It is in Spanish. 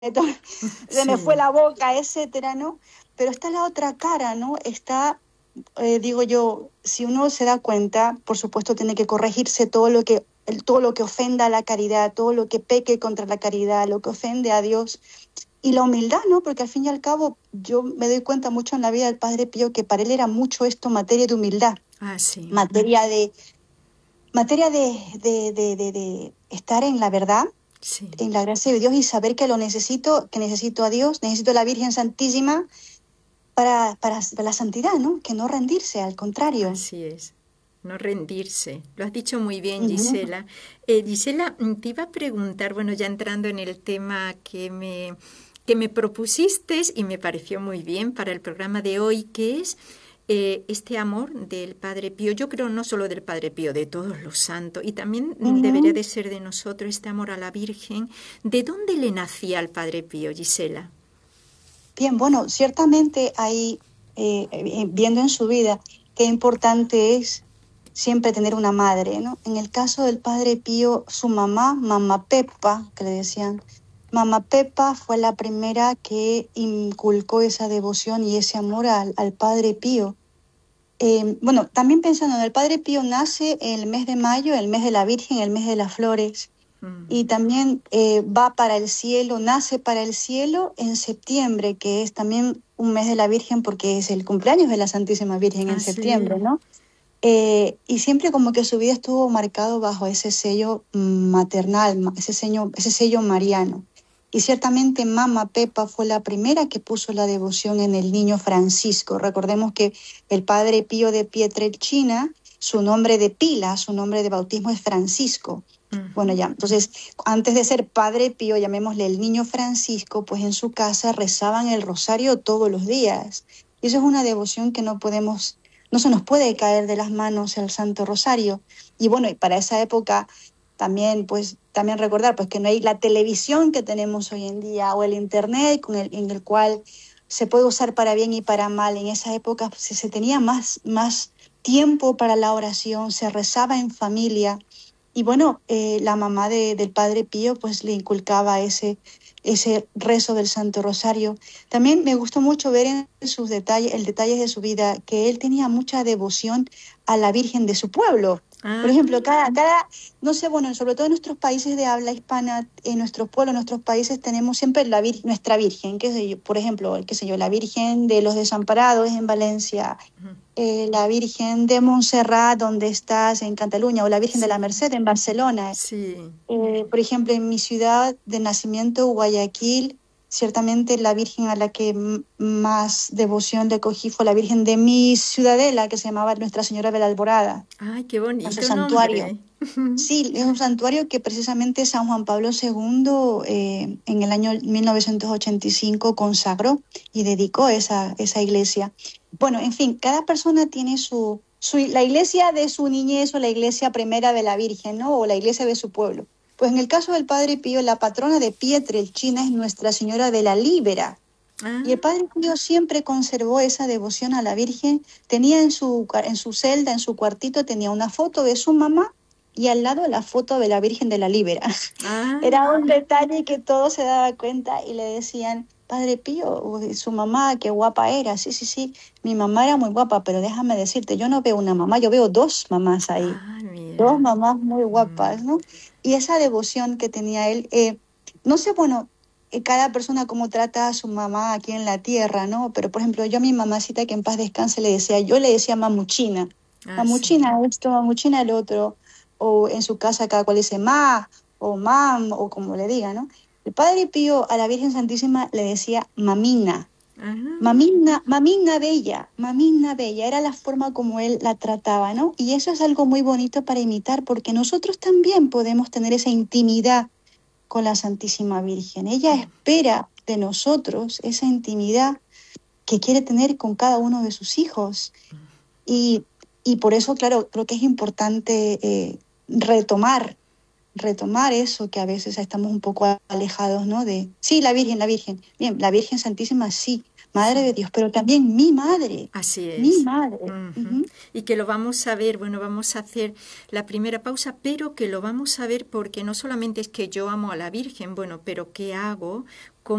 se me fue Sí, la boca, etcétera, ¿no? Pero está la otra cara, ¿no? Está, digo yo, si uno se da cuenta, por supuesto tiene que corregirse todo lo que ofenda a la caridad, todo lo que peque contra la caridad, lo que ofende a Dios. Y la humildad, ¿no? Porque al fin y al cabo yo me doy cuenta mucho en la vida del Padre Pío que para él era mucho esto materia de humildad, sí, materia de, materia de estar en la verdad, sí. en la gracia de Dios y saber que necesito a Dios, necesito a la Virgen Santísima para la santidad, ¿no? Que no rendirse, al contrario. Así es, no rendirse. Lo has dicho muy bien, Ujú, Gisela. Gisela, te iba a preguntar, bueno, ya entrando en el tema que me propusiste y me pareció muy bien para el programa de hoy, que es este amor del Padre Pío. Yo creo no solo del Padre Pío, de todos los santos, y también debería ujú. de ser de nosotros este amor a la Virgen. ¿De dónde le nacía al Padre Pío, Gisela? Bien, bueno, ciertamente hay, viendo en su vida, qué importante es siempre tener una madre, ¿no? En el caso del Padre Pío, su mamá, Mamá Pepa, que le decían, Mamá Pepa fue la primera que inculcó esa devoción y ese amor al Padre Pío. Bueno, también pensando en el Padre Pío nace en el mes de mayo, el mes de la Virgen, el mes de las flores, y también va para el cielo, nace para el cielo en septiembre, que es también un mes de la Virgen porque es el cumpleaños de la Santísima Virgen en Ah, septiembre, sí. ¿no? Y siempre como que su vida estuvo marcado bajo ese sello maternal, ese sello mariano. Y ciertamente Mama Pepa fue la primera que puso la devoción en el niño Francisco. Recordemos que el padre Pío de Pietrelcina, su nombre de pila, su nombre de bautismo es Francisco. Bueno, ya, entonces, antes de ser padre Pío, llamémosle el niño Francisco, pues en su casa rezaban el rosario todos los días. Y eso es una devoción que no se nos puede caer de las manos el Santo Rosario. Y bueno, y para esa época también, pues, también recordar pues, que no hay la televisión que tenemos hoy en día o el Internet en el cual se puede usar para bien y para mal. En esa época pues, se tenía más tiempo para la oración, se rezaba en familia. Y bueno, la mamá del Padre Pío pues le inculcaba ese rezo del Santo Rosario. También me gustó mucho ver en sus detalles, el detalle de su vida, que él tenía mucha devoción a la Virgen de su pueblo. Por Ah, ejemplo, no sé, bueno, sobre todo en nuestros países de habla hispana, en nuestros pueblos, en nuestros países, tenemos siempre nuestra Virgen, qué sé yo, por ejemplo, qué sé yo, la Virgen de los Desamparados en Valencia, la Virgen de Montserrat, donde estás en Cataluña, o la Virgen de la sí, Merced en Barcelona. sí. Por ejemplo, en mi ciudad de nacimiento, Guayaquil, ciertamente la Virgen a la que más devoción le cogí fue la Virgen de mi ciudadela, que se llamaba Nuestra Señora de la Alborada, Ay, qué nuestro bonito santuario. nombre. Sí, es un santuario que precisamente San Juan Pablo II en el año 1985 consagró y dedicó esa iglesia. Bueno, en fin, cada persona tiene la iglesia de su niñez o la iglesia primera de la Virgen, ¿no? O la iglesia de su pueblo. Pues en el caso del Padre Pío, la patrona de Pietrelcina es Nuestra Señora de la Líbera. Y el Ah, Padre Pío siempre conservó esa devoción a la Virgen. Tenía en su celda, en su cuartito, tenía una foto de su mamá y al lado la foto de la Virgen de la Líbera. Era ah, un detalle que todos se daba cuenta y le decían, Padre Pío, uy, su mamá, qué guapa era. Sí, sí, sí, mi mamá era muy guapa, pero déjame decirte, yo no veo una mamá, yo veo dos mamás ahí, ah, dos mira. mamás muy Mm, guapas, ¿no? Y esa devoción que tenía él, no sé, bueno, cada persona cómo trata a su mamá aquí en la tierra, ¿no? Pero, por ejemplo, yo a mi mamacita, que en paz descanse, yo le decía mamuchina, ah, sí. mamuchina esto, mamuchina el otro, o en su casa cada cual dice ma, o mam, o como le diga, ¿no? El Padre Pío a la Virgen Santísima le decía mamina, Ah, mamina bella, era la forma como él la trataba, ¿no? Y eso es algo muy bonito para imitar, porque nosotros también podemos tener esa intimidad con la Santísima Virgen. Ella espera de nosotros esa intimidad que quiere tener con cada uno de sus hijos. Y, y por eso, claro, creo que es importante retomar eso que a veces estamos un poco alejados, ¿no? Sí, la Virgen, bien, la Virgen Santísima, sí, Madre de sí. Dios, pero también Así mi es. madre. Ujú. Ujú. Y que lo vamos a ver, bueno, vamos a hacer la primera pausa, pero que lo vamos a ver porque no solamente es que yo amo a la Virgen, bueno, pero ¿qué hago